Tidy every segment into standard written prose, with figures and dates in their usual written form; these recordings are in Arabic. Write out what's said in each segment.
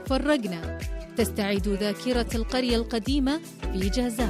فرقنا، تستعيد ذاكرة القرية القديمة في جازان.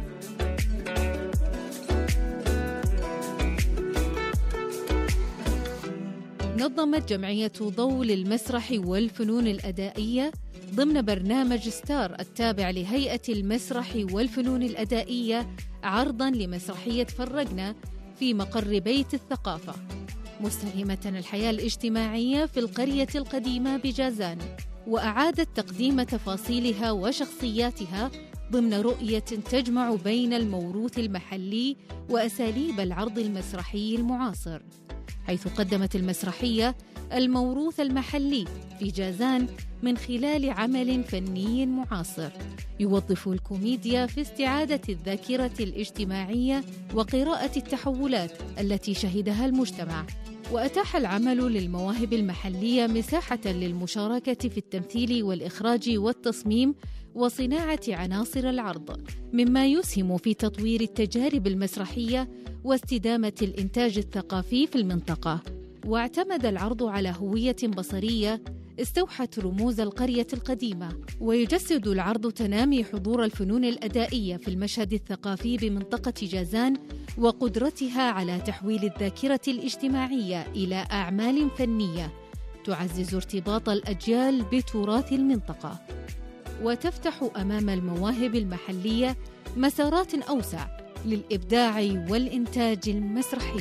نظمت جمعية ضوء للمسرح والفنون الأدائية ضمن برنامج ستار التابع لهيئة المسرح والفنون الأدائية عرضاً لمسرحية فرقنا في مقر بيت الثقافة، مستلهمة الحياة الاجتماعية في القرية القديمة بجازان، وأعادت تقديم تفاصيلها وشخصياتها ضمن رؤية تجمع بين الموروث المحلي وأساليب العرض المسرحي المعاصر، حيث قدمت المسرحية الموروث المحلي في جازان من خلال عمل فني معاصر يوظف الكوميديا في استعادة الذاكرة الاجتماعية وقراءة التحولات التي شهدها المجتمع. وأتاح العمل للمواهب المحلية مساحة للمشاركة في التمثيل والإخراج والتصميم وصناعة عناصر العرض، مما يسهم في تطوير التجارب المسرحية واستدامة الإنتاج الثقافي في المنطقة. واعتمد العرض على هوية بصرية استوحت رموز القرية القديمة، ويجسد العرض تنامي حضور الفنون الأدائية في المشهد الثقافي بمنطقة جازان وقدرتها على تحويل الذاكرة الاجتماعية إلى أعمال فنية تعزز ارتباط الأجيال بتراث المنطقة، وتفتح أمام المواهب المحلية مسارات أوسع للإبداع والإنتاج المسرحي.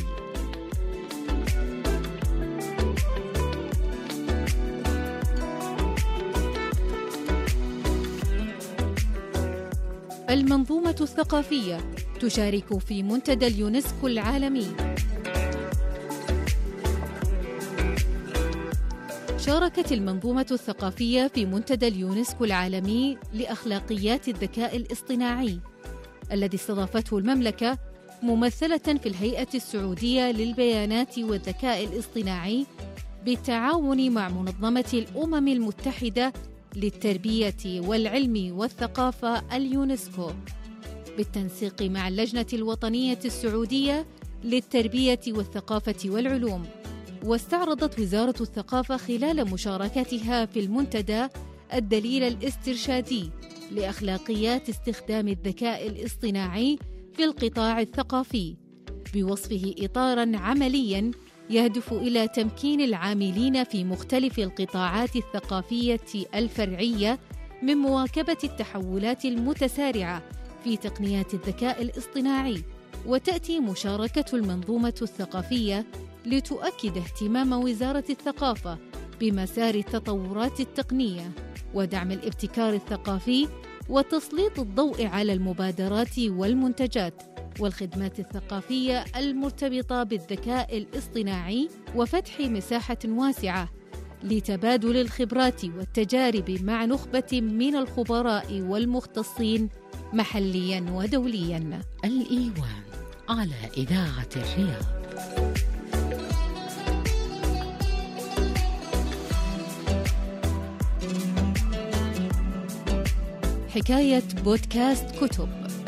المنظومة الثقافية تشارك في منتدى اليونسكو العالمي. شاركت المنظومة الثقافية في منتدى اليونسكو العالمي لأخلاقيات الذكاء الاصطناعي الذي استضافته المملكة، ممثلة في الهيئة السعودية للبيانات والذكاء الاصطناعي بالتعاون مع منظمة الأمم المتحدة للتربية والعلم والثقافة اليونسكو، بالتنسيق مع اللجنة الوطنية السعودية للتربية والثقافة والعلوم. واستعرضت وزارة الثقافة خلال مشاركتها في المنتدى الدليل الاسترشادي لأخلاقيات استخدام الذكاء الاصطناعي في القطاع الثقافي، بوصفه إطاراً عملياً يهدف إلى تمكين العاملين في مختلف القطاعات الثقافية الفرعية من مواكبة التحولات المتسارعة في تقنيات الذكاء الاصطناعي. وتأتي مشاركة المنظومة الثقافية لتؤكد اهتمام وزارة الثقافة بمسار التطورات التقنية ودعم الابتكار الثقافي وتسليط الضوء على المبادرات والمنتجات والخدمات الثقافية المرتبطة بالذكاء الاصطناعي، وفتح مساحة واسعة لتبادل الخبرات والتجارب مع نخبة من الخبراء والمختصين محلياً ودولياً. الإيوان على إذاعة الرياض. حكاية بودكاست كتب.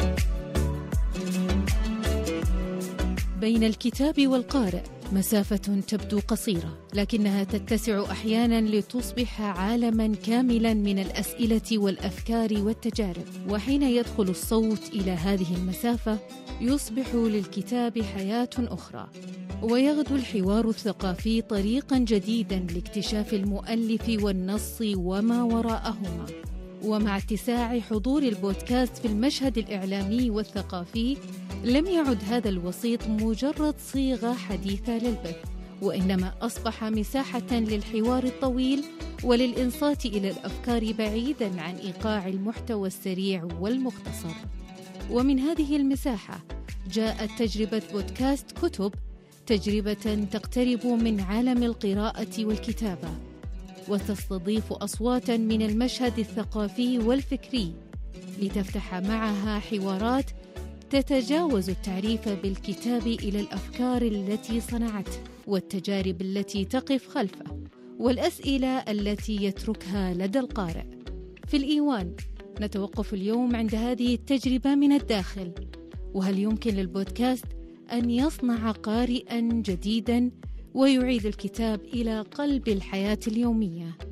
بين الكتاب والقارئ مسافة تبدو قصيرة، لكنها تتسع أحياناً لتصبح عالماً كاملاً من الأسئلة والأفكار والتجارب. وحين يدخل الصوت إلى هذه المسافة يصبح للكتاب حياة أخرى، ويغدو الحوار الثقافي طريقاً جديداً لاكتشاف المؤلف والنص وما وراءهما. ومع اتساع حضور البودكاست في المشهد الإعلامي والثقافي، لم يعد هذا الوسيط مجرد صيغة حديثة للبث، وإنما أصبح مساحة للحوار الطويل وللإنصات إلى الأفكار بعيداً عن إيقاع المحتوى السريع والمختصر. ومن هذه المساحة جاءت تجربة بودكاست كتب، تجربة تقترب من عالم القراءة والكتابة، وتستضيف أصواتاً من المشهد الثقافي والفكري لتفتح معها حوارات تتجاوز التعريف بالكتاب إلى الأفكار التي صنعته والتجارب التي تقف خلفه والأسئلة التي يتركها لدى القارئ. في الإيوان نتوقف اليوم عند هذه التجربة من الداخل، وهل يمكن للبودكاست أن يصنع قارئاً جديداً ويعيد الكتاب إلى قلب الحياة اليومية؟